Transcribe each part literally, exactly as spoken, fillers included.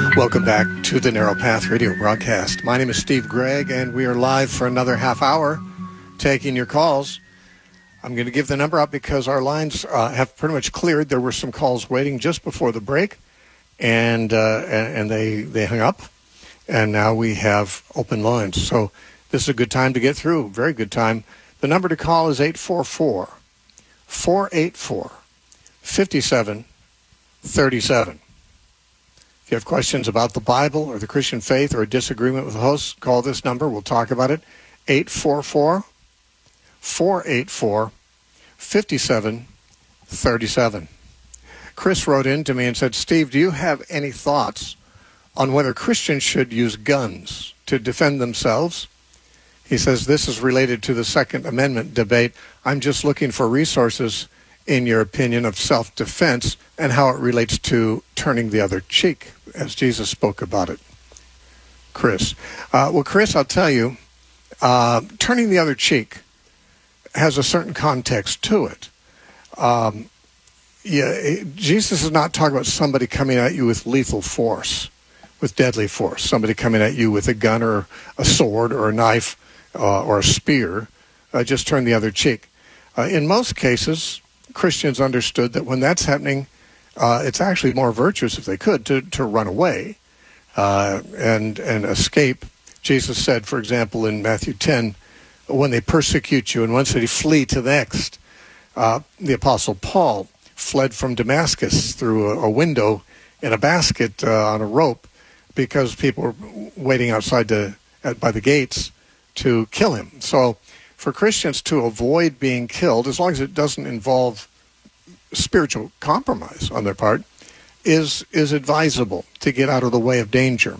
Welcome back to the Narrow Path Radio broadcast. My name is Steve Gregg, and we are live for another half hour taking your calls. I'm going to give the number up because our lines uh, have pretty much cleared. There were some calls waiting just before the break, and uh, and they, they hung up, and now we have open lines. So this is a good time to get through, very good time. The number to call is eight four four, four eight four, five seven three seven. If you have questions about the Bible or the Christian faith or a disagreement with the host, call this number. We'll talk about it. eight four four, four eight four, five seven three seven. Chris wrote in to me and said, Steve, do you have any thoughts on whether Christians should use guns to defend themselves? He says, this is related to the Second Amendment debate. I'm just looking for resources, in your opinion, of self-defense and how it relates to turning the other cheek, as Jesus spoke about it. Chris. Uh, well, Chris, I'll tell you, uh, turning the other cheek has a certain context to it. Um, yeah, it, Jesus is not talking about somebody coming at you with lethal force, with deadly force, somebody coming at you with a gun or a sword or a knife uh, or a spear. Uh, just turn the other cheek. Uh, in most cases, Christians understood that when that's happening, uh, it's actually more virtuous, if they could, to, to run away uh, and and escape. Jesus said, for example, in Matthew ten, when they persecute you in one city, flee to the next. Uh, the Apostle Paul fled from Damascus through a, a window in a basket uh, on a rope because people were waiting outside to, at, by the gates to kill him. So for Christians to avoid being killed, as long as it doesn't involve spiritual compromise on their part, is is advisable to get out of the way of danger,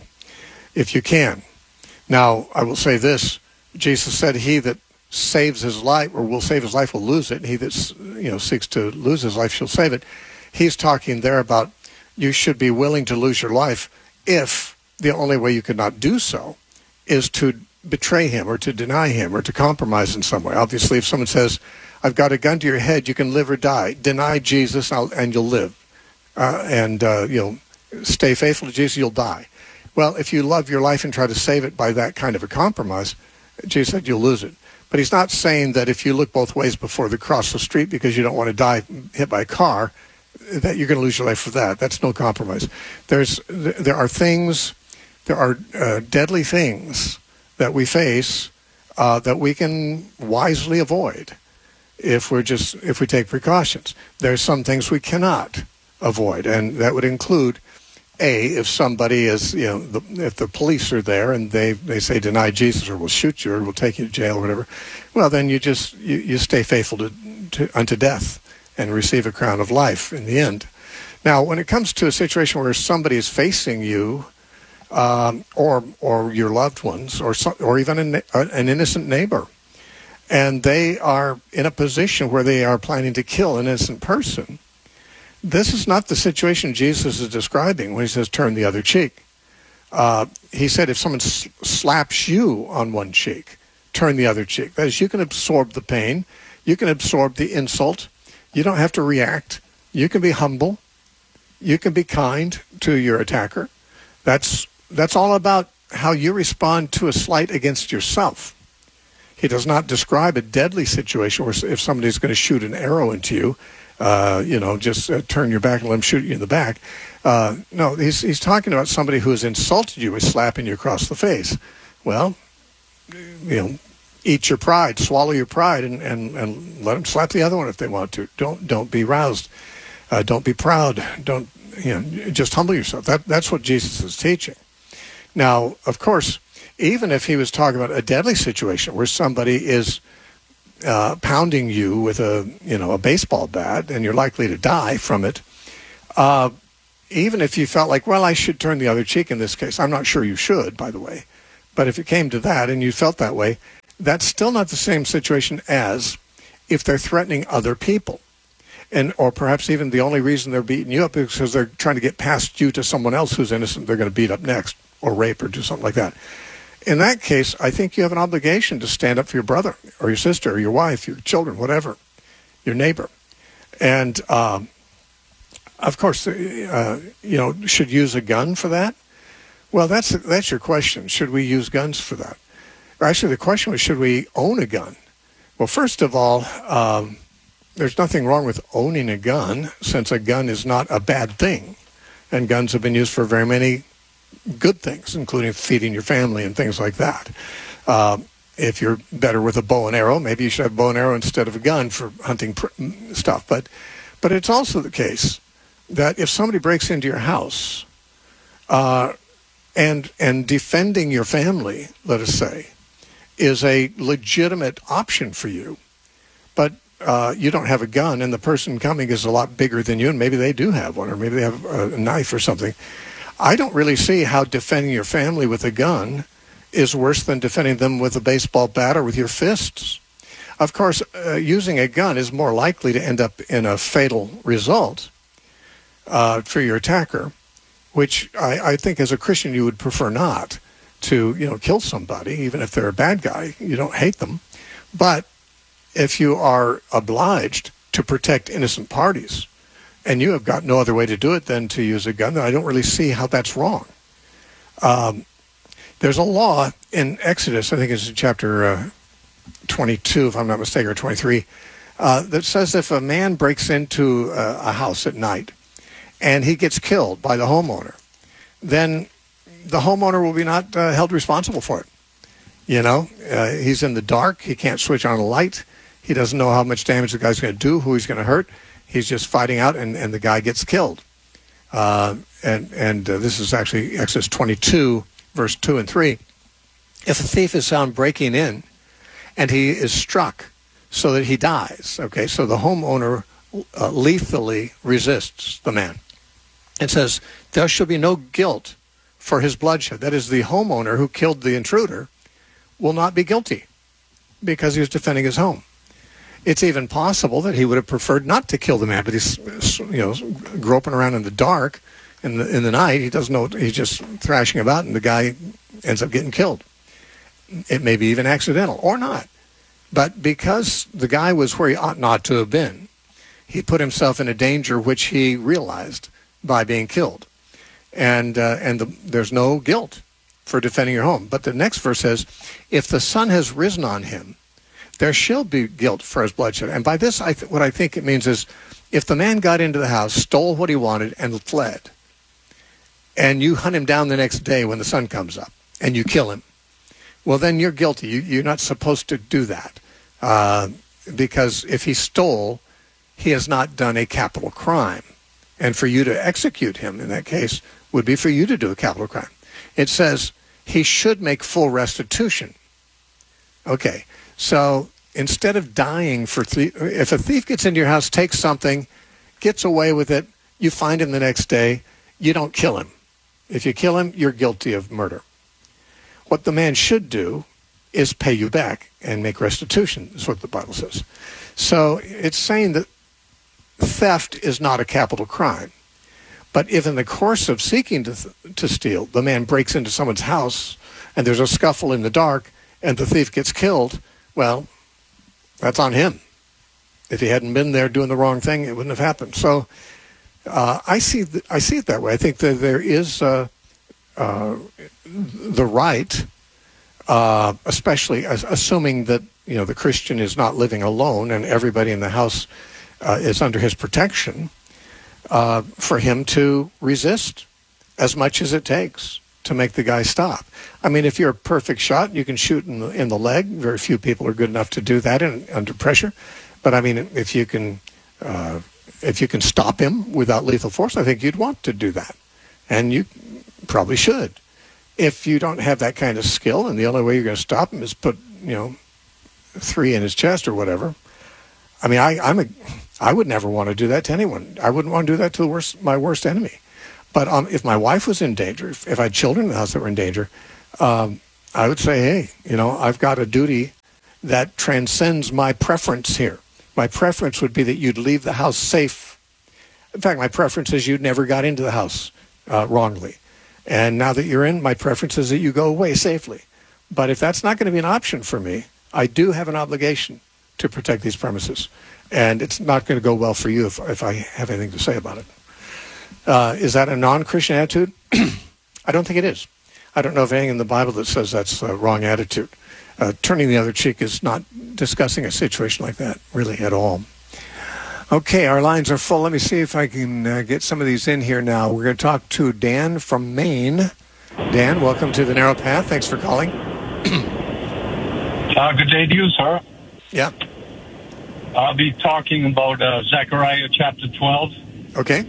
if you can. Now, I will say this. Jesus said, he that saves his life, or will save his life, will lose it. And he that you know, seeks to lose his life shall save it. He's talking there about you should be willing to lose your life if the only way you could not do so is to betray him or to deny him or to compromise in some way. Obviously, if someone says, I've got a gun to your head, you can live or die. Deny Jesus and, and you'll live. Uh, and uh, you'll stay faithful to Jesus, you'll die. Well, if you love your life and try to save it by that kind of a compromise, Jesus said you'll lose it. But he's not saying that if you look both ways before they cross the street because you don't want to die hit by a car, that you're going to lose your life for that. That's no compromise. There's, there are things, there are uh, deadly things that we face uh, that we can wisely avoid if we're just if we take precautions. There's some things we cannot avoid, and that would include a if somebody is you know the, if the police are there and they they say deny Jesus or we'll shoot you or we'll take you to jail or whatever. Well, then you just you, you stay faithful to, to unto death and receive a crown of life in the end. Now, when it comes to a situation where somebody is facing you. Um, or or your loved ones, or some, or even an, an innocent neighbor, and they are in a position where they are planning to kill an innocent person. This is not the situation Jesus is describing when he says turn the other cheek. Uh, he said if someone s- slaps you on one cheek, turn the other cheek. That is, you can absorb the pain, you can absorb the insult, you don't have to react, you can be humble, you can be kind to your attacker. That's That's all about how you respond to a slight against yourself. He does not describe a deadly situation where if somebody's going to shoot an arrow into you, uh, you know, just uh, turn your back and let him shoot you in the back. Uh, no, he's he's talking about somebody who has insulted you by slapping you across the face. Well, you know, eat your pride, swallow your pride, and, and, and let them slap the other one if they want to. Don't don't be roused. Uh, don't be proud. Don't you know? Just humble yourself. That that's what Jesus is teaching. Now, of course, even if he was talking about a deadly situation where somebody is uh, pounding you with a you know a baseball bat and you're likely to die from it, uh, even if you felt like, well, I should turn the other cheek in this case, I'm not sure you should, by the way, but if it came to that and you felt that way, that's still not the same situation as if they're threatening other people. And or perhaps even the only reason they're beating you up is because they're trying to get past you to someone else who's innocent they're going to beat up next, or rape, or do something like that. In that case, I think you have an obligation to stand up for your brother, or your sister, or your wife, your children, whatever, your neighbor. And, um, of course, uh, you know, should use a gun for that. Well, that's that's your question. Should we use guns for that? Or actually, the question was, should we own a gun? Well, first of all, um, there's nothing wrong with owning a gun, since a gun is not a bad thing. And guns have been used for very many good things, including feeding your family and things like that. Uh, if you're better with a bow and arrow, maybe you should have a bow and arrow instead of a gun for hunting pr- stuff. But, but it's also the case that if somebody breaks into your house, uh, and and defending your family, let us say, is a legitimate option for you, but uh, you don't have a gun, and the person coming is a lot bigger than you, and maybe they do have one, or maybe they have a knife or something. I don't really see how defending your family with a gun is worse than defending them with a baseball bat or with your fists. Of course, uh, using a gun is more likely to end up in a fatal result uh, for your attacker, which I, I think as a Christian you would prefer not to, you know, kill somebody, even if they're a bad guy. You don't hate them. But if you are obliged to protect innocent parties, and you have got no other way to do it than to use a gun, then I don't really see how that's wrong. Um, there's a law in Exodus, I think it's in chapter uh, twenty-two, if I'm not mistaken, or twenty-three, uh, that says if a man breaks into a, a house at night and he gets killed by the homeowner, then the homeowner will be not uh, held responsible for it. You know, uh, he's in the dark. He can't switch on a light. He doesn't know how much damage the guy's going to do, who he's going to hurt. He's just fighting out, and, and the guy gets killed. Uh, and and uh, this is actually Exodus twenty-two, verse two and three. If a thief is found breaking in and he is struck so that he dies, okay, so the homeowner uh, lethally resists the man. It says, there shall be no guilt for his bloodshed. That is, the homeowner who killed the intruder will not be guilty because he was defending his home. It's even possible that he would have preferred not to kill the man, but he's, you know, groping around in the dark in the in the night. He doesn't know, he's just thrashing about, and the guy ends up getting killed. It may be even accidental or not. But because the guy was where he ought not to have been, he put himself in a danger which he realized by being killed. And uh, and the, there's no guilt for defending your home. But the next verse says, if the sun has risen on him, there shall be guilt for his bloodshed. And by this, I th- what I think it means is, if the man got into the house, stole what he wanted, and fled, and you hunt him down the next day when the sun comes up, and you kill him, well, then you're guilty. You, you're not supposed to do that. Uh, because if he stole, he has not done a capital crime. And for you to execute him in that case would be for you to do a capital crime. It says he should make full restitution. Okay, so instead of dying for thief, if a thief gets into your house, takes something, gets away with it, you find him the next day, you don't kill him. If you kill him, you're guilty of murder. What the man should do is pay you back and make restitution, is what the Bible says. So it's saying that theft is not a capital crime. But if in the course of seeking to, th- to steal, the man breaks into someone's house and there's a scuffle in the dark and the thief gets killed, well, that's on him. If he hadn't been there doing the wrong thing, it wouldn't have happened. So uh, I see th- I see it that way. I think that there is uh, uh, the right, uh, especially as, assuming that, you know, the Christian is not living alone and everybody in the house uh, is under his protection, uh, for him to resist as much as it takes to make the guy stop. I mean, if you're a perfect shot, you can shoot in the, in the leg. Very few people are good enough to do that in, under pressure. But I mean, if you can, uh, if you can stop him without lethal force, I think you'd want to do that, and you probably should. If you don't have that kind of skill, and the only way you're going to stop him is put, you know, three in his chest or whatever. I mean, I, I'm a, I would never want to do that to anyone. I wouldn't want to do that to the worst, my worst enemy. But um, if my wife was in danger, if, if I had children in the house that were in danger, um, I would say, hey, you know, I've got a duty that transcends my preference here. My preference would be that you'd leave the house safe. In fact, my preference is you'd never got into the house uh, wrongly. And now that you're in, my preference is that you go away safely. But if that's not going to be an option for me, I do have an obligation to protect these premises. And it's not going to go well for you if, if I have anything to say about it. Uh, is that a non-Christian attitude? I don't think it is. I don't know of anything in the Bible that says that's a wrong attitude. Uh, turning the other cheek is not discussing a situation like that, really, at all. Okay, our lines are full. Let me see if I can uh, get some of these in here now. We're going to talk to Dan from Maine. Dan, welcome to the Narrow Path. Thanks for calling. uh, good day to you, sir. Yeah. I'll be talking about uh, Zechariah chapter twelve. Okay.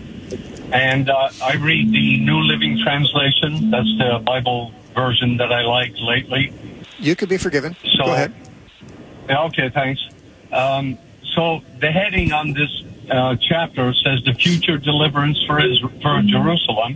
And uh, I read the New Living Translation. That's the Bible version that I like lately. You could be forgiven. So, Go ahead. Okay, thanks. Um, so the heading on this uh, chapter says the future deliverance for Israel, for Jerusalem.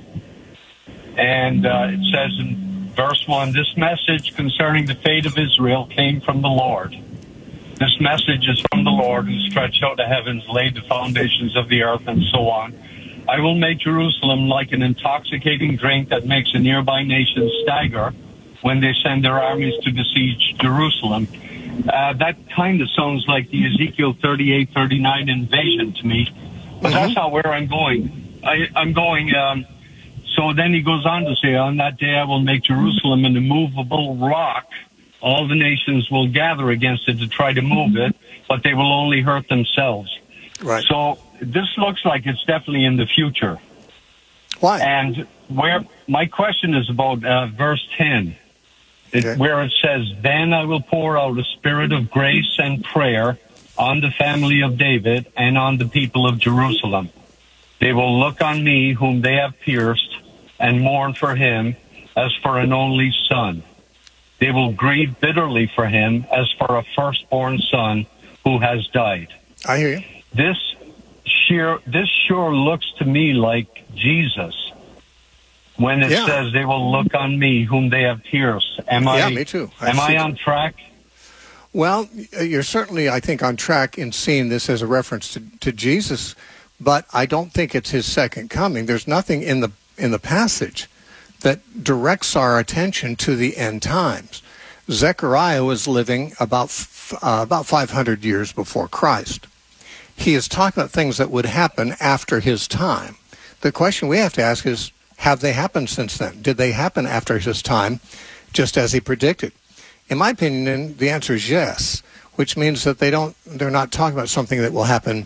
And uh, it says in verse one, this message concerning the fate of Israel came from the Lord. This message is from the Lord who stretched out the heavens, laid the foundations of the earth, and so on. I will make Jerusalem like an intoxicating drink that makes a nearby nation stagger when they send their armies to besiege Jerusalem. Uh, that kind of sounds like the Ezekiel thirty-eight thirty-nine invasion to me. But mm-hmm. That's not where I'm going. I, I'm going... Um, so then he goes on to say, on that day I will make Jerusalem an immovable rock. All the nations will gather against it to try to move it, but they will only hurt themselves. Right. So this looks like it's definitely in the future. Why? And where my question is about uh, verse ten, it, okay. where it says, then I will pour out a spirit of grace and prayer on the family of David and on the people of Jerusalem. They will look on me whom they have pierced and mourn for him as for an only son. They will grieve bitterly for him as for a firstborn son who has died. I hear you. This sure, this sure looks to me like Jesus when it yeah. says they will look on me whom they have pierced. Am I? Yeah, me too. I am I on track? Well, you're certainly, I think, on track in seeing this as a reference to, to Jesus, but I don't think it's his second coming. There's nothing in the in the passage that directs our attention to the end times. Zechariah was living about uh, about five hundred years before Christ. He is talking about things that would happen after his time. The question we have to ask is, have they happened since then? Did they happen after his time, just as he predicted? In my opinion, the answer is yes, which means that they don't, they're not talking about something that will happen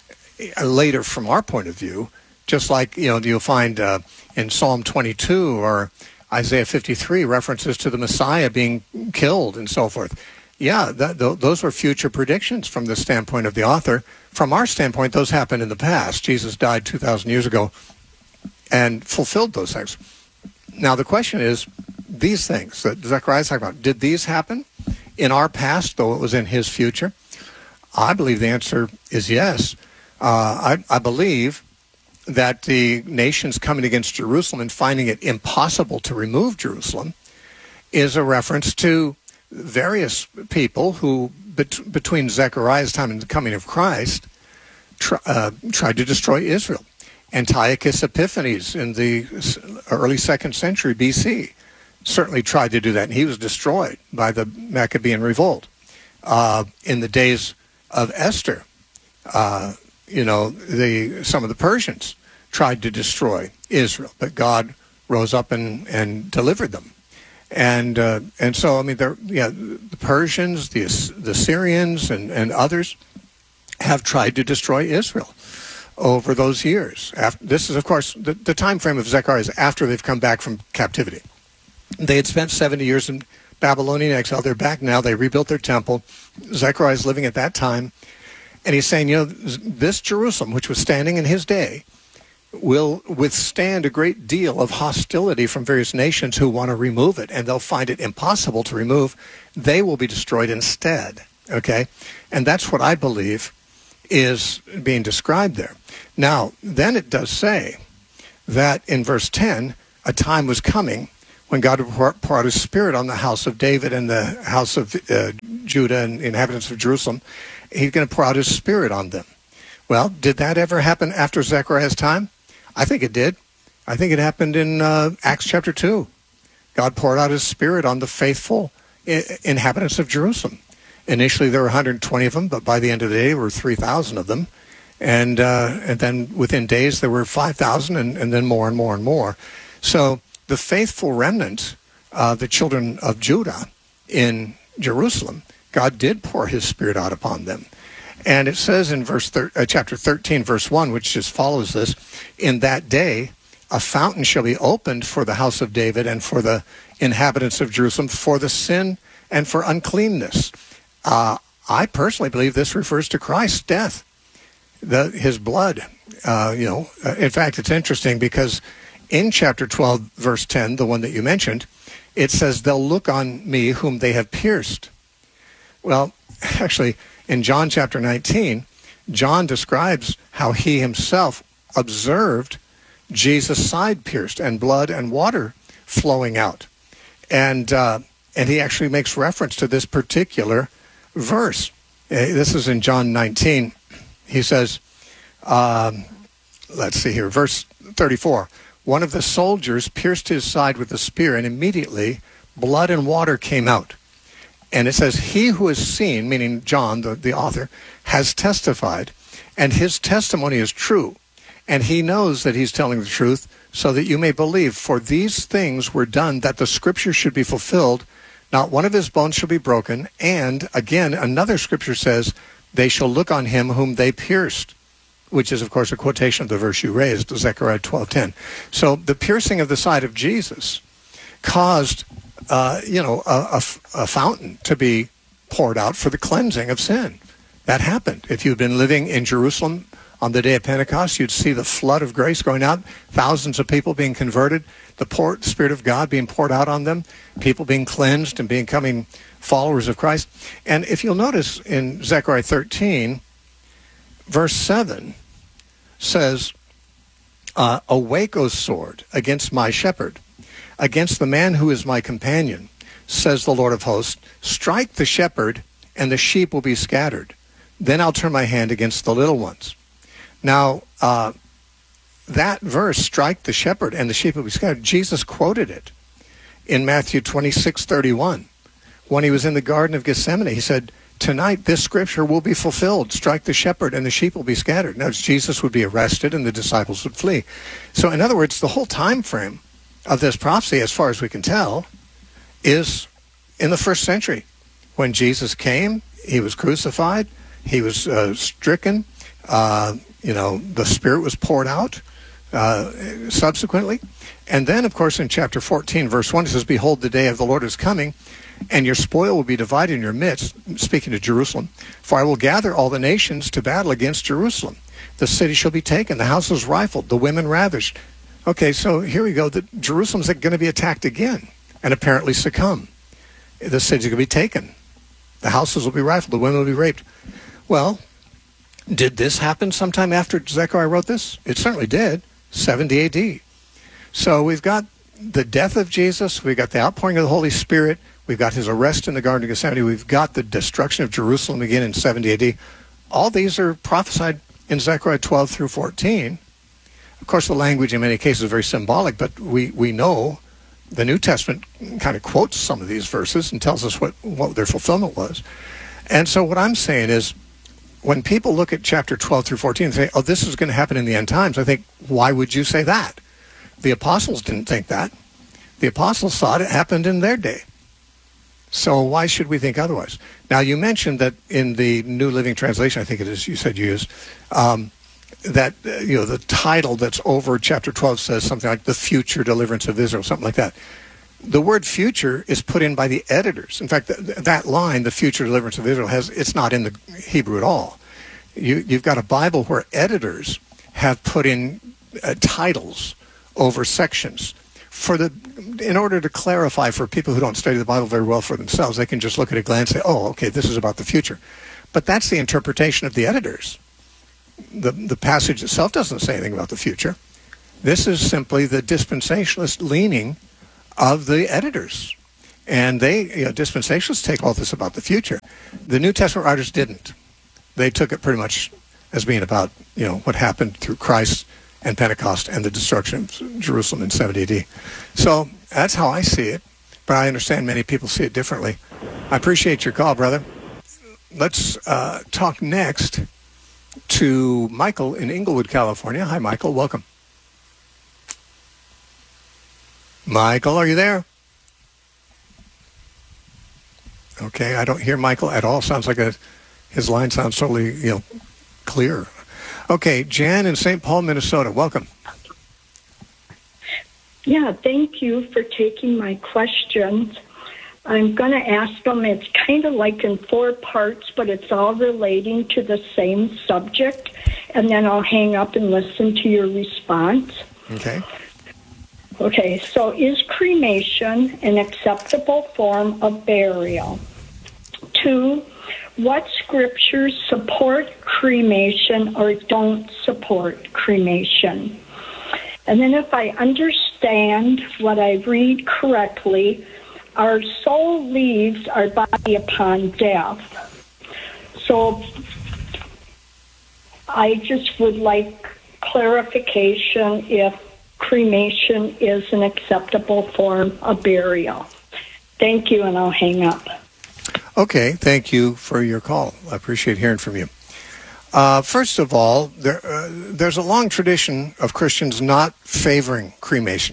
later from our point of view, just like, you know, you'll find uh, in Psalm twenty-two or Isaiah fifty-three references to the Messiah being killed and so forth. Yeah, that, th- those were future predictions from the standpoint of the author. From our standpoint, those happened in the past. Jesus died two thousand years ago and fulfilled those things. Now, the question is, these things that Zechariah is talking about, did these happen in our past, though it was in his future? I believe the answer is yes. Uh, I, I believe that the nations coming against Jerusalem and finding it impossible to remove Jerusalem is a reference to various people who, bet- between Zechariah's time and the coming of Christ, tr- uh, tried to destroy Israel. Antiochus Epiphanes in the early second century B C certainly tried to do that, and he was destroyed by the Maccabean revolt. Uh, in the days of Esther, uh, you know, the some of the Persians tried to destroy Israel, but God rose up and, and delivered them. And uh, and so, I mean, there, yeah, the Persians, the the Syrians, and, and others have tried to destroy Israel over those years. After, this is, of course, the, the time frame of Zechariah is after they've come back from captivity. They had spent seventy years in Babylonian exile. They're back now. They rebuilt their temple. Zechariah is living at that time. And he's saying, you know, this Jerusalem, which was standing in his day, will withstand a great deal of hostility from various nations who want to remove it, and they'll find it impossible to remove. They will be destroyed instead, okay? And that's what I believe is being described there. Now, then it does say that in verse ten, a time was coming when God would pour out his Spirit on the house of David and the house of uh, Judah and inhabitants of Jerusalem. He's going to pour out his Spirit on them. Well, did that ever happen after Zechariah's time? I think it did. I think it happened in uh, Acts chapter two. God poured out his Spirit on the faithful inhabitants of Jerusalem. Initially, there were one hundred twenty of them, but by the end of the day, there were three thousand of them. And uh, and then within days, there were five thousand, and, and then more and more and more. So the faithful remnant, uh, the children of Judah in Jerusalem, God did pour his Spirit out upon them. And it says in verse thir- uh, chapter thirteen, verse one, which just follows this, in that day a fountain shall be opened for the house of David and for the inhabitants of Jerusalem for the sin and for uncleanness. Uh, I personally believe this refers to Christ's death, the, his blood. Uh, you know, uh, in fact, it's interesting because in chapter twelve, verse ten, the one that you mentioned, it says, they'll look on me whom they have pierced. Well, actually, in John chapter nineteen, John describes how he himself observed Jesus' side pierced and blood and water flowing out. And uh, and he actually makes reference to this particular verse. Uh, this is in John nineteen. He says, um, let's see here, verse thirty-four. One of the soldiers pierced his side with a spear, and immediately blood and water came out. And it says, he who has seen, meaning John, the, the author, has testified, and his testimony is true. And he knows that he's telling the truth, so that you may believe. For these things were done that the scripture should be fulfilled. Not one of his bones shall be broken. And again, another scripture says, they shall look on him whom they pierced, which is, of course, a quotation of the verse you raised, Zechariah twelve ten. So the piercing of the side of Jesus caused, uh, you know, a, a, a fountain to be poured out for the cleansing of sin. That happened. If you'd been living in Jerusalem on the day of Pentecost, you'd see the flood of grace going out, thousands of people being converted, the pour, Spirit of God being poured out on them, people being cleansed and becoming followers of Christ. And if you'll notice in Zechariah thirteen, verse seven says, uh, awake, O sword, against my shepherd, against the man who is my companion, says the Lord of hosts, strike the shepherd, and the sheep will be scattered. Then I'll turn my hand against the little ones. Now, uh, that verse, strike the shepherd, and the sheep will be scattered, Jesus quoted it in Matthew twenty-six thirty-one. When he was in the Garden of Gethsemane, he said, tonight this scripture will be fulfilled. Strike the shepherd and the sheep will be scattered. Now, Jesus would be arrested and the disciples would flee. So in other words, the whole time frame of this prophecy, as far as we can tell, is in the first century. When Jesus came, he was crucified, he was uh, stricken, uh, you know, the Spirit was poured out uh, subsequently. And then, of course, in chapter fourteen, verse one, it says, behold, the day of the Lord is coming, and your spoil will be divided in your midst, speaking to Jerusalem. For I will gather all the nations to battle against Jerusalem. The city shall be taken, the houses rifled, the women ravished. Okay, so here we go. The, Jerusalem's going to be attacked again and apparently succumb. The city's going to be taken. The houses will be rifled, the women will be raped. Well, did this happen sometime after Zechariah wrote this? It certainly did, seventy A D. So we've got the death of Jesus, we've got the outpouring of the Holy Spirit, we've got his arrest in the Garden of Gethsemane, we've got the destruction of Jerusalem again in seventy A D. All these are prophesied in Zechariah twelve through fourteen. Of course, the language in many cases is very symbolic, but we, we know the New Testament kind of quotes some of these verses and tells us what, what their fulfillment was. And so what I'm saying is, when people look at chapter twelve through fourteen and say, oh, this is going to happen in the end times, I think, why would you say that? The apostles didn't think that. The apostles thought it happened in their day. So why should we think otherwise? Now, you mentioned that in the New Living Translation, I think it is, you said you used, um, that, uh, you know, the title that's over chapter twelve says something like the future deliverance of Israel, something like that. The word future is put in by the editors. In fact, th- that line, the future deliverance of Israel, has it's not in the Hebrew at all. You, you've got a Bible where editors have put in uh, titles over sections for the, in order to clarify for people who don't study the Bible very well for themselves. They can just look at a glance and say, oh, okay, this is about the future. But that's the interpretation of the editors. The, the passage itself doesn't say anything about the future. This is simply the dispensationalist leaning of the editors. And they, you know, dispensationalists take all this about the future. The New Testament writers didn't. They took it pretty much as being about, you know, what happened through Christ and Pentecost and the destruction of Jerusalem in seventy A D. So that's how I see it, but I understand many people see it differently. I appreciate your call, brother. Let's uh, talk next to Michael in Inglewood, California. Hi, Michael. Welcome. Michael, are you there? Okay, I don't hear Michael at all. Sounds like a, his line sounds totally, you know, clear. Okay, Jan in Saint Paul, Minnesota. Welcome. Yeah, thank you for taking my questions. I'm going to ask them. It's kind of like in four parts, but it's all relating to the same subject. And then I'll hang up and listen to your response. Okay. Okay, so is cremation an acceptable form of burial? Two, what scriptures support cremation or don't support cremation? And then if I understand what I read correctly, our soul leaves our body upon death. So I just would like clarification if cremation is an acceptable form of burial. Thank you, and I'll hang up. Okay, thank you for your call. I appreciate hearing from you. Uh, first of all, there, uh, there's a long tradition of Christians not favoring cremation.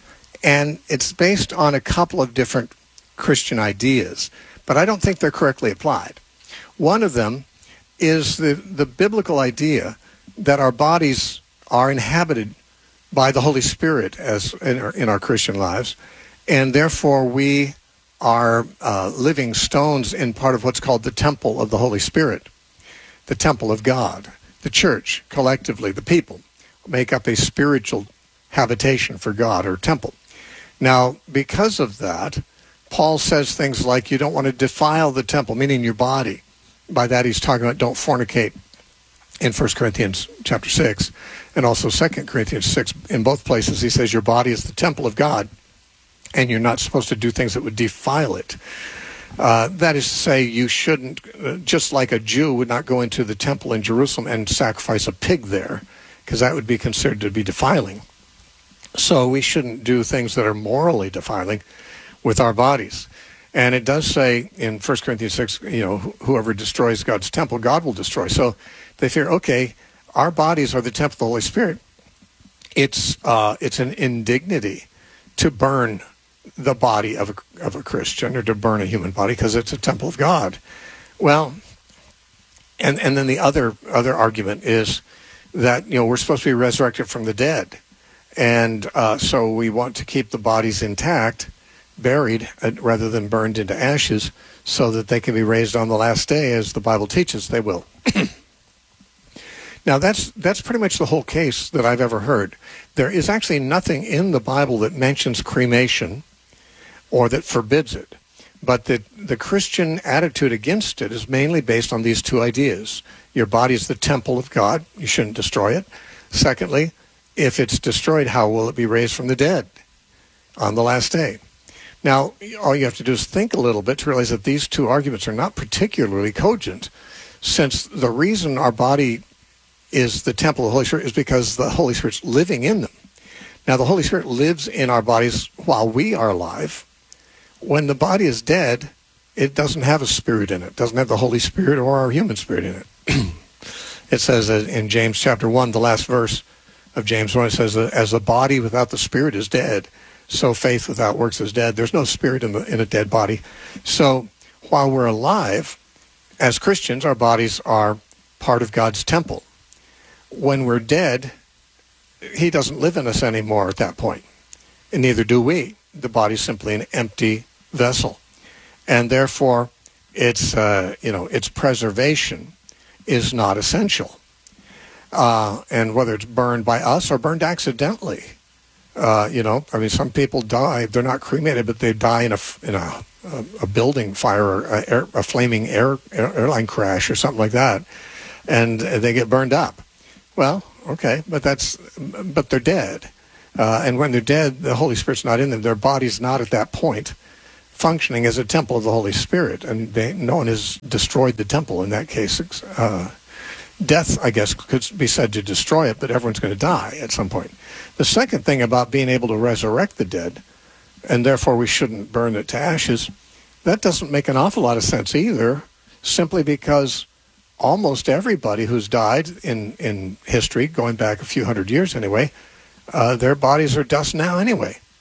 And it's based on a couple of different Christian ideas, but I don't think they're correctly applied. One of them is the, the biblical idea that our bodies are inhabited by the Holy Spirit as in our, in our Christian lives, and therefore we are uh, living stones in part of what's called the temple of the Holy Spirit, the temple of God. The church, collectively, the people, make up a spiritual habitation for God, or temple. Now, because of that, Paul says things like you don't want to defile the temple, meaning your body. By that he's talking about don't fornicate in First Corinthians chapter six, and also Second Corinthians six. In both places he says your body is the temple of God, and you're not supposed to do things that would defile it. Uh, that is to say, you shouldn't, uh, just like a Jew would not go into the temple in Jerusalem and sacrifice a pig there, because that would be considered to be defiling. So we shouldn't do things that are morally defiling with our bodies. And it does say in First Corinthians six, you know, whoever destroys God's temple, God will destroy. So they fear, okay, our bodies are the temple of the Holy Spirit. It's uh, it's an indignity to burn the body of a, of a Christian, or to burn a human body, because it's a temple of God. Well, and and then the other other argument is that, you know, we're supposed to be resurrected from the dead, and uh, so we want to keep the bodies intact, buried uh, rather than burned into ashes, so that they can be raised on the last day, as the Bible teaches they will. Now, that's that's pretty much the whole case that I've ever heard. There is actually nothing in the Bible that mentions cremation or that forbids it. But the, the Christian attitude against it is mainly based on these two ideas. Your body is the temple of God. You shouldn't destroy it. Secondly, if it's destroyed, how will it be raised from the dead on the last day? Now, all you have to do is think a little bit to realize that these two arguments are not particularly cogent, since the reason our body is the temple of the Holy Spirit is because the Holy Spirit's living in them. Now, the Holy Spirit lives in our bodies while we are alive. When the body is dead, it doesn't have a spirit in it. It doesn't have the Holy Spirit or our human spirit in it. It says in James chapter one, the last verse of James one, it says, as the body without the spirit is dead, so faith without works is dead. There's no spirit in, the, in a dead body. So while we're alive, as Christians, our bodies are part of God's temple. When we're dead, he doesn't live in us anymore at that point, and neither do we. The body's simply an empty vessel, and therefore its uh, you know its preservation is not essential. Uh, and whether it's burned by us or burned accidentally, uh, you know, I mean, some people die; they're not cremated, but they die in a in a a, a building fire, or a, air, a flaming air, air airline crash, or something like that, and they get burned up. Well, okay, but that's but they're dead. Uh, and when they're dead, the Holy Spirit's not in them. Their body's not at that point functioning as a temple of the Holy Spirit. And they, no one has destroyed the temple in that case. Uh, death, I guess, could be said to destroy it, but everyone's going to die at some point. The second thing about being able to resurrect the dead, and therefore we shouldn't burn it to ashes, that doesn't make an awful lot of sense either, simply because almost everybody who's died in, in history, going back a few hundred years anyway, Uh, their bodies are dust now anyway.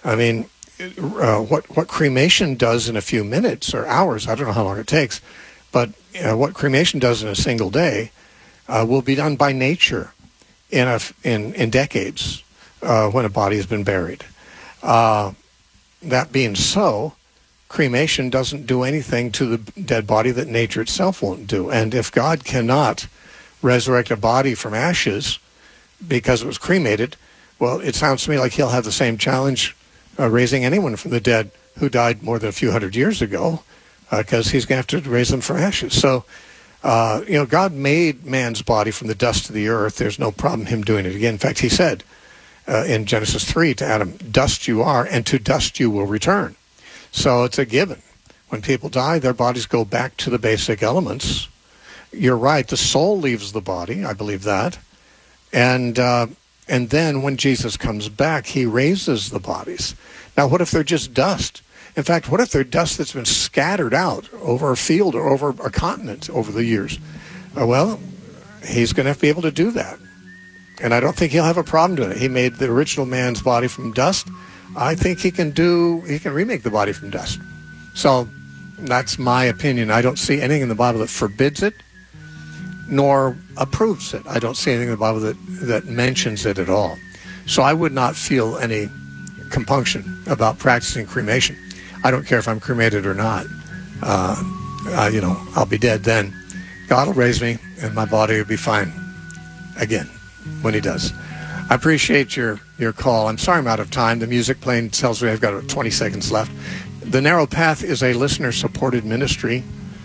I mean, uh, what what cremation does in a few minutes or hours, I don't know how long it takes, but uh, what cremation does in a single day uh, will be done by nature in a, in in decades uh, when a body has been buried. Uh, that being so, cremation doesn't do anything to the dead body that nature itself won't do. And if God cannot resurrect a body from ashes because it was cremated, well, it sounds to me like he'll have the same challenge uh, raising anyone from the dead who died more than a few hundred years ago, because uh, he's going to have to raise them from ashes. So, uh, you know, God made man's body from the dust of the earth. There's no problem him doing it again. In fact, he said uh, in Genesis three to Adam, dust you are, and to dust you will return. So it's a given. When people die, their bodies go back to the basic elements. You're right, the soul leaves the body, I believe that. And uh, and then when Jesus comes back, he raises the bodies. Now, what if they're just dust? In fact, what if they're dust that's been scattered out over a field or over a continent over the years? Uh, well, he's going to have to be able to do that. And I don't think he'll have a problem doing it. He made the original man's body from dust. I think he can do, he can remake the body from dust. So that's my opinion. I don't see anything in the Bible that forbids it, nor approves it. I don't see anything in the Bible that, that mentions it at all. So I would not feel any compunction about practicing cremation. I don't care if I'm cremated or not. Uh, uh, you know, I'll be dead then. God will raise me, and my body will be fine again when he does. I appreciate your, your call. I'm sorry I'm out of time. The music playing tells me I've got twenty seconds left. The Narrow Path is a listener-supported ministry.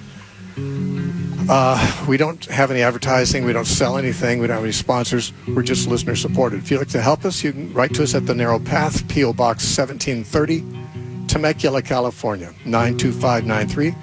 Uh, we don't have any advertising. We don't sell anything. We don't have any sponsors. We're just listener-supported. If you'd like to help us, you can write to us at The Narrow Path, P O Box seventeen thirty, Temecula, California, nine two five nine three.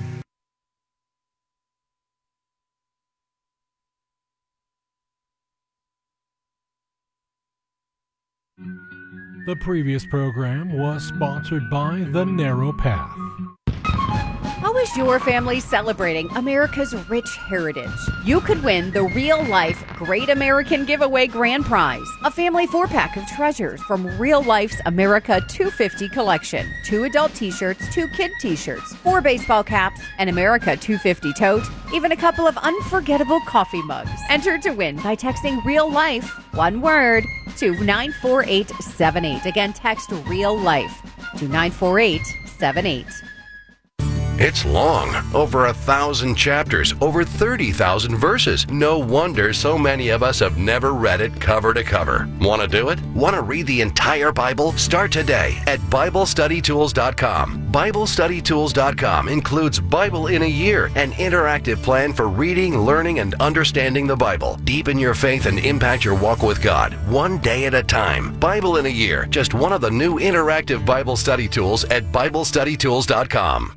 The previous program was sponsored by The Narrow Path. How is your family celebrating America's rich heritage? You could win the real-life Great American Giveaway Grand Prize, a family four-pack of treasures from Real Life's America two fifty collection, two adult t-shirts, two kid t-shirts, four baseball caps, an America two fifty tote, even a couple of unforgettable coffee mugs. Enter to win by texting Real Life, one word, to nine four eight seven eight. Again, text Real Life to nine four eight seven eight. It's long, over a thousand chapters, over thirty thousand verses. No wonder so many of us have never read it cover to cover. Want to do it? Want to read the entire Bible? Start today at Bible Study Tools dot com. Bible Study Tools dot com includes Bible in a Year, an interactive plan for reading, learning, and understanding the Bible. Deepen your faith and impact your walk with God, one day at a time. Bible in a Year, just one of the new interactive Bible study tools at Bible Study Tools dot com.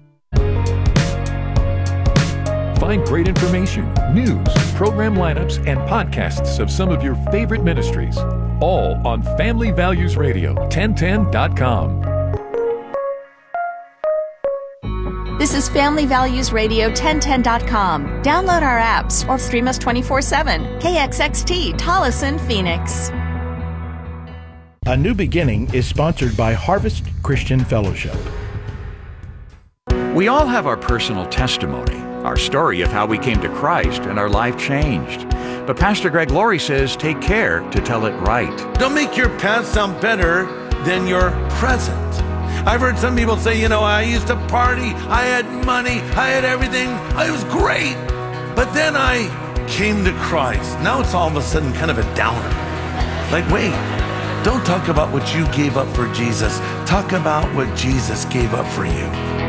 Find great information, news, program lineups, and podcasts of some of your favorite ministries, all on Family Values Radio, ten ten dot com. This is Family Values Radio, ten ten dot com. Download our apps or stream us twenty-four seven. K X X T, Tolleson, Phoenix. A New Beginning is sponsored by Harvest Christian Fellowship. We all have our personal testimony, our story of how we came to Christ and our life changed. But Pastor Greg Laurie says take care to tell it right. Don't make your past sound better than your present. I've heard some people say, you know, I used to party, I had money, I had everything, it was great. But then I came to Christ. Now it's all of a sudden kind of a downer. Like, wait, don't talk about what you gave up for Jesus. Talk about what Jesus gave up for you.